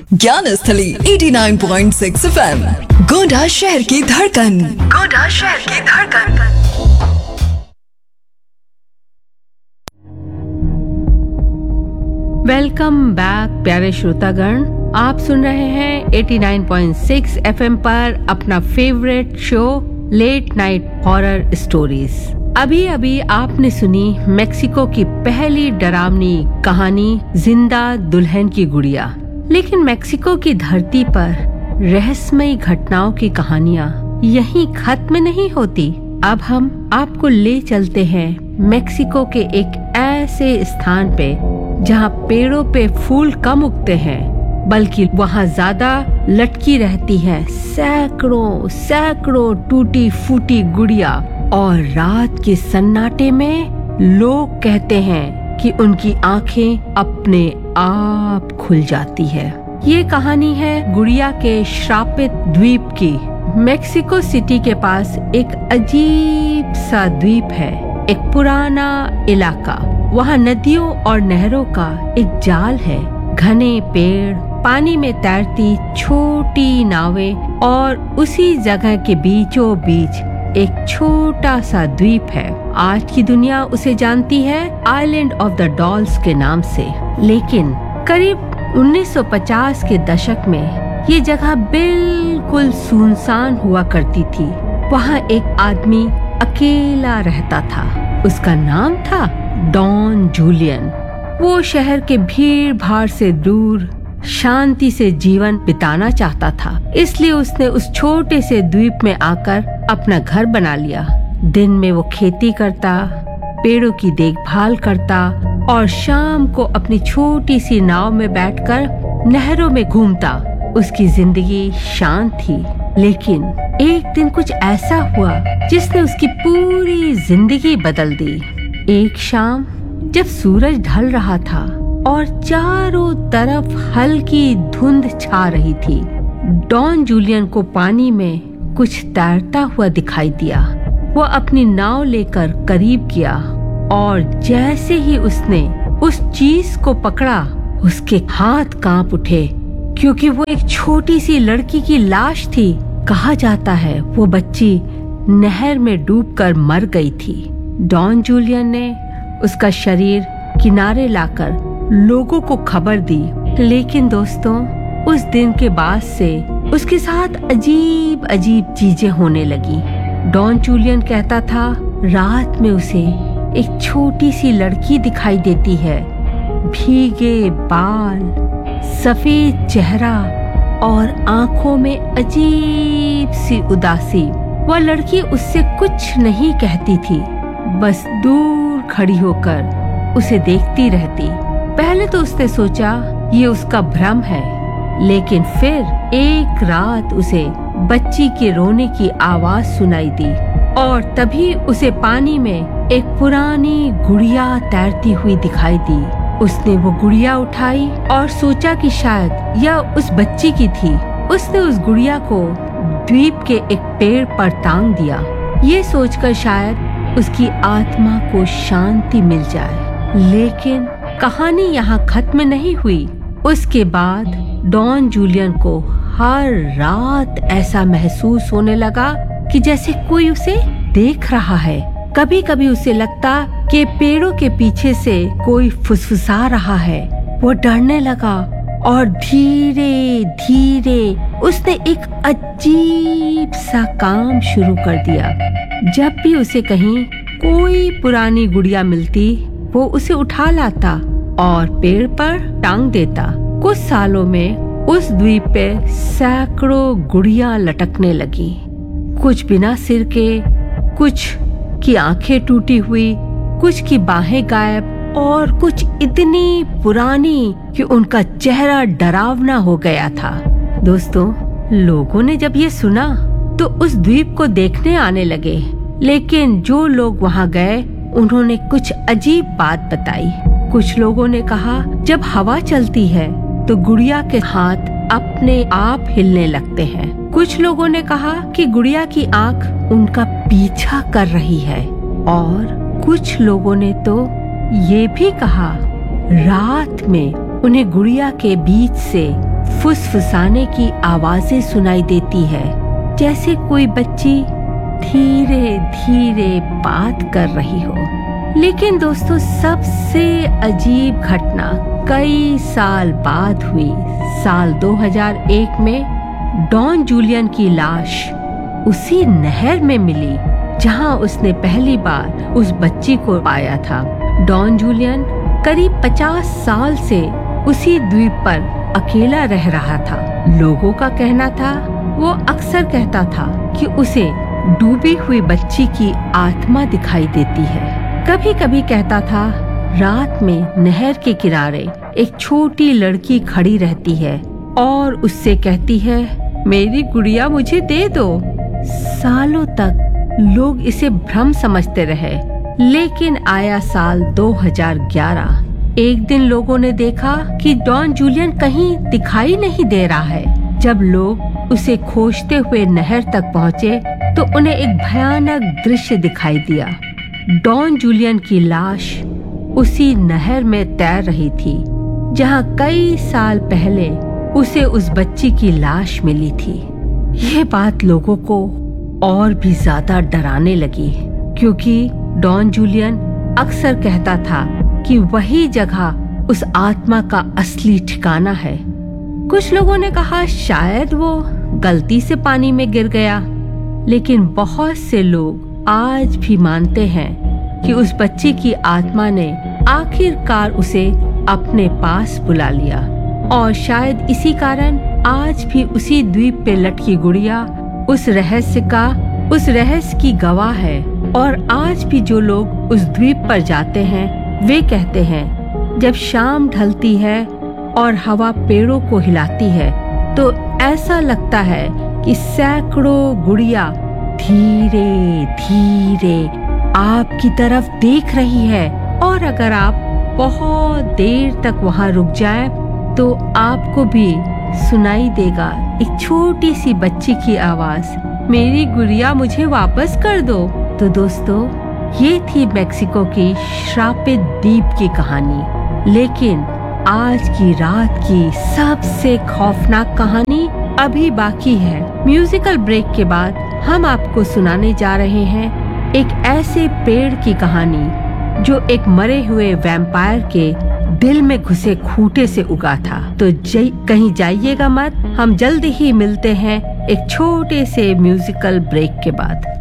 ज्ञान स्थली 89.6 FM, गोंडा शहर की धड़कन। गोंडा शहर की धड़कन। वेलकम बैक प्यारे श्रोतागण, आप सुन रहे हैं 89.6 FM पर अपना favourite show late night horror stories. अभी आपने सुनी मेक्सिको की पहली डरावनी कहानी जिंदा दुल्हन की गुड़िया। लेकिन मेक्सिको की धरती पर रहस्यमयी घटनाओं की कहानियाँ यहीं खत्म नहीं होती। अब हम आपको ले चलते हैं मेक्सिको के एक ऐसे स्थान पे जहाँ पेड़ों पे फूल कम उगते हैं, बल्कि वहाँ ज्यादा लटकी रहती है सैकड़ों टूटी फूटी गुड़िया। और रात के सन्नाटे में लोग कहते हैं कि उनकी आंखें अपने आप खुल जाती है। ये कहानी है गुड़िया के श्रापित द्वीप की। मेक्सिको सिटी के पास एक अजीब सा द्वीप है, एक पुराना इलाका। वहाँ नदियों और नहरों का एक जाल है, घने पेड़, पानी में तैरती छोटी नावें और उसी जगह के बीचों बीच एक छोटा सा द्वीप है। आज की दुनिया उसे जानती है आइलैंड ऑफ द डॉल्स के नाम से। लेकिन करीब 1950 के दशक में ये जगह बिल्कुल सुनसान हुआ करती थी। वहाँ एक आदमी अकेला रहता था। उसका नाम था डॉन जूलियन। वो शहर के भीड़ भाड़ से दूर शांति से जीवन बिताना चाहता था, इसलिए उसने उस छोटे से द्वीप में आकर अपना घर बना लिया। दिन में वो खेती करता, पेड़ों की देखभाल करता और शाम को अपनी छोटी सी नाव में बैठकर नहरों में घूमता। उसकी जिंदगी शांत थी, लेकिन एक दिन कुछ ऐसा हुआ जिसने उसकी पूरी जिंदगी बदल दी। एक शाम जब सूरज ढल रहा था और चारों तरफ हल्की धुंध छा रही थी, डॉन जूलियन को पानी में कुछ तैरता हुआ दिखाई दिया। वो अपनी नाव लेकर करीब गया और जैसे ही उसने उस चीज को पकड़ा, उसके हाथ कांप उठे, क्योंकि वो एक छोटी सी लड़की की लाश थी। कहा जाता है वो बच्ची नहर में डूबकर मर गई थी। डॉन जूलियन ने उसका शरीर किनारे लाकर लोगों को खबर दी। लेकिन दोस्तों, उस दिन के बाद से उसके साथ अजीब चीजें होने लगी। डॉन जूलियन कहता था रात में उसे एक छोटी सी लड़की दिखाई देती है, भीगे बाल, सफेद चेहरा और आंखों में अजीब सी उदासी। वह लड़की उससे कुछ नहीं कहती थी, बस दूर खड़ी होकर उसे देखती रहती। पहले तो उसने सोचा ये उसका भ्रम है, लेकिन फिर एक रात उसे बच्ची के रोने की आवाज सुनाई दी और तभी उसे पानी में एक पुरानी गुड़िया तैरती हुई दिखाई दी। उसने वो गुड़िया उठाई और सोचा कि शायद यह उस बच्ची की थी। उसने उस गुड़िया को द्वीप के एक पेड़ पर टांग दिया, ये सोचकर शायद उसकी आत्मा को शांति मिल जाए। लेकिन कहानी यहाँ खत्म नहीं हुई। उसके बाद डॉन जूलियन को हर रात ऐसा महसूस होने लगा कि जैसे कोई उसे देख रहा है। कभी कभी उसे लगता कि पेड़ों के पीछे से कोई फुसफुसा रहा है। वो डरने लगा और धीरे धीरे उसने एक अजीब सा काम शुरू कर दिया। जब भी उसे कहीं कोई पुरानी गुड़िया मिलती, वो उसे उठा लाता और पेड़ पर टांग देता। कुछ सालों में उस द्वीप पे सैकड़ों गुड़िया लटकने लगी, कुछ बिना सिर के, कुछ की आंखें टूटी हुई, कुछ की बाहें गायब और कुछ इतनी पुरानी कि उनका चेहरा डरावना हो गया था। दोस्तों, लोगों ने जब ये सुना तो उस द्वीप को देखने आने लगे, लेकिन जो लोग वहाँ गए उन्होंने कुछ अजीब बात बताई। कुछ लोगों ने कहा जब हवा चलती है तो गुड़िया के हाथ अपने आप हिलने लगते हैं। कुछ लोगों ने कहा कि गुड़िया की आंख उनका पीछा कर रही है और कुछ लोगों ने तो ये भी कहा रात में उन्हें गुड़िया के बीच से फुसफुसाने की आवाजें सुनाई देती है, जैसे कोई बच्ची धीरे धीरे बात कर रही हो। लेकिन दोस्तों, सबसे अजीब घटना कई साल बाद हुई। साल 2001 में डॉन जूलियन की लाश उसी नहर में मिली जहां उसने पहली बार उस बच्ची को पाया था। डॉन जूलियन करीब 50 साल से उसी द्वीप पर अकेला रह रहा था। लोगों का कहना था, वो अक्सर कहता था कि उसे डूबी हुई बच्ची की आत्मा दिखाई देती है। कभी कभी कहता था, रात में नहर के किनारे एक छोटी लड़की खड़ी रहती है और उससे कहती है, मेरी गुड़िया मुझे दे दो। सालों तक लोग इसे भ्रम समझते रहे, लेकिन आया साल 2011। एक दिन लोगों ने देखा कि डॉन जूलियन कहीं दिखाई नहीं दे रहा है। जब लोग उसे खोजते हुए नहर तक पहुँचे तो उन्हें एक भयानक दृश्य दिखाई दिया। डॉन जूलियन की लाश उसी नहर में तैर रही थी जहां कई साल पहले उसे उस बच्ची की लाश मिली थी। ये बात लोगों को और भी ज्यादा डराने लगी, क्योंकि डॉन जूलियन अक्सर कहता था कि वही जगह उस आत्मा का असली ठिकाना है। कुछ लोगों ने कहा शायद वो गलती से पानी में गिर गया, लेकिन बहुत से लोग आज भी मानते हैं कि उस बच्ची की आत्मा ने आखिरकार उसे अपने पास बुला लिया। और शायद इसी कारण आज भी उसी द्वीप पे लटकी गुड़िया उस रहस्य की गवाह है। और आज भी जो लोग उस द्वीप पर जाते हैं वे कहते हैं, जब शाम ढलती है और हवा पेड़ों को हिलाती है तो ऐसा लगता है कि सैकड़ों गुड़िया धीरे धीरे आपकी तरफ देख रही है। और अगर आप बहुत देर तक वहाँ रुक जाएं, तो आपको भी सुनाई देगा एक छोटी सी बच्ची की आवाज, मेरी गुड़िया मुझे वापस कर दो। तो दोस्तों, ये थी मेक्सिको की श्रापित द्वीप की कहानी। लेकिन आज की रात की सबसे खौफनाक कहानी अभी बाकी है। म्यूजिकल ब्रेक के बाद हम आपको सुनाने जा रहे हैं एक ऐसे पेड़ की कहानी जो एक मरे हुए वैम्पायर के दिल में घुसे खूंटे से उगा था। तो कहीं जाइएगा मत, हम जल्दी ही मिलते हैं एक छोटे से म्यूजिकल ब्रेक के बाद।